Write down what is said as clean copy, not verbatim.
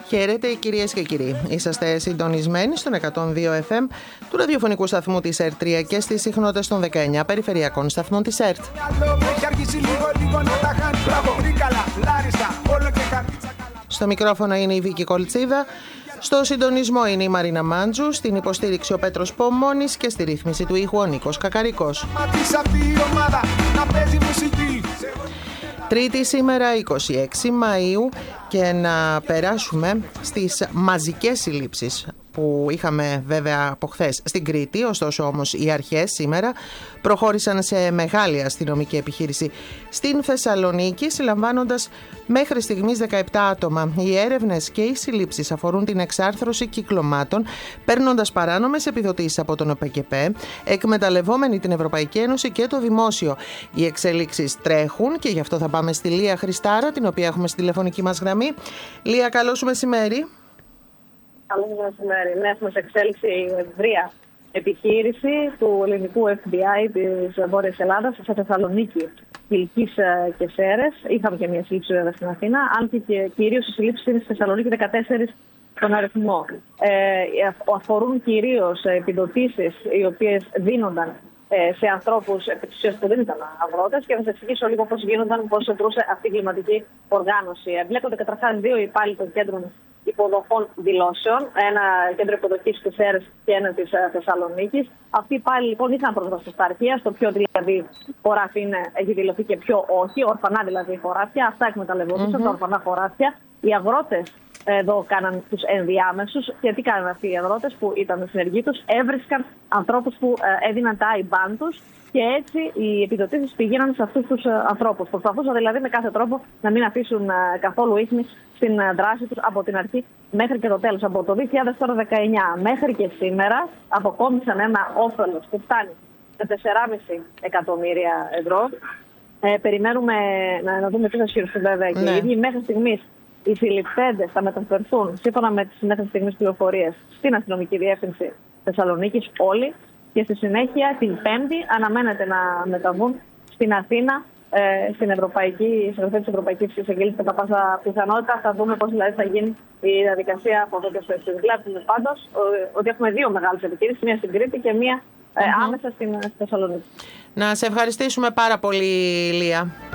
Χαίρετε κυρίες και κύριοι. Είσαστε συντονισμένοι στον 102 FM του ραδιοφωνικού σταθμού της ΕΡΤ3 και στις συχνότητες των 19 περιφερειακών σταθμών της ΕΡΤ. Στο μικρόφωνο είναι η Βίκη Κολτσίδα, στο συντονισμό είναι η Μαρίνα Μάντζου, στην υποστήριξη ο Πέτρος Πομώνης και στη ρύθμιση του ήχου ο Νίκος Κακαρικός. Τρίτη σήμερα 26 Μαΐου και να περάσουμε στις μαζικές συλλήψεις που είχαμε βέβαια από χθες στην Κρήτη, ωστόσο όμως οι αρχές σήμερα προχώρησαν σε μεγάλη αστυνομική επιχείρηση στην Θεσσαλονίκη, συλλαμβάνοντας μέχρι στιγμής 17 άτομα. Οι έρευνες και οι συλλήψεις αφορούν την εξάρθρωση κυκλωμάτων, παίρνοντας παράνομες επιδοτήσεις από τον ΟΠΕΚΕΠΕ, εκμεταλλευόμενοι την Ευρωπαϊκή Ένωση και το δημόσιο. Οι εξελίξεις τρέχουν και γι' αυτό θα πάμε στη Λία Χριστάρα, την οποία έχουμε στη τηλεφωνική μας γραμμή. Λία, καλό σου μεσημέρι. Καλό μεσημέρι. Ναι, έχουμε σε εξέλιξη ευρεία επιχείρηση του ελληνικού FBI της Βόρειας Ελλάδας σε Θεσσαλονίκη, Κιλκής και Σέρρες. Είχαμε και μια σύλληψη βέβαια στην Αθήνα, αν και κυρίως οι συλλήψεις είναι στη Θεσσαλονίκη 14 τον αριθμό. Αφορούν κυρίως επιδοτήσεις οι οποίες δίνονταν σε ανθρώπους που δεν ήταν αγρότες, και θα σας εξηγήσω λίγο πώς γίνονταν, πώς εντρούσε αυτή η κλιματική οργάνωση. Εμπλέκονται καταρχάς δύο υπάλληλοι των κέντρων υποδοχών δηλώσεων, ένα κέντρο υποδοχής της ΣΕΡΕΣ και ένα της Θεσσαλονίκης. Αυτοί οι υπάλληλοι λοιπόν είχαν πρόσβαση στα αρχεία, στο ποιο δηλαδή χωράφι έχει δηλωθεί και ποιο όχι, ορφανά δηλαδή χωράφια. Αυτά εκμεταλλευόντουσαν, τα ορφανά χωράφια. Οι αγρότες εδώ κάναν τους ενδιάμεσους. Και τι κάναν αυτοί οι αγρότες που ήταν συνεργοί τους? Έβρισκαν ανθρώπους που έδιναν τα IBAN τους και έτσι οι επιδοτήσεις πηγαίναν σε αυτούς τους ανθρώπους. Προσπαθούσαν δηλαδή με κάθε τρόπο να μην αφήσουν καθόλου ίχνη στην δράση τους από την αρχή μέχρι και το τέλος. Από το 2019 μέχρι και σήμερα αποκόμισαν ένα όφελος που φτάνει σε 4,5 εκατομμύρια ευρώ. Περιμένουμε να δούμε τι θα σχεδιαστούν βέβαια και οι ίδιοι. Μέχρι στιγμής οι συλληφθέντες θα μεταφερθούν σύμφωνα με τις μέχρι στιγμής πληροφορίες στην Αστυνομική Διεύθυνση Θεσσαλονίκης όλοι, και στη συνέχεια την Πέμπτη αναμένεται να μεταβούν στην Αθήνα, στην γραφεία της Ευρωπαϊκής Εισαγγελίας. Κατά πάσα πιθανότητα θα δούμε πώς δηλαδή θα γίνει η διαδικασία από εδώ και στο εξής. Βλέπουμε πάντως ότι έχουμε δύο μεγάλες επιχειρήσεις, μία στην Κρήτη και μία άμεσα στην Θεσσαλονίκη. Να σε ευχαριστήσουμε πάρα πολύ, Λία.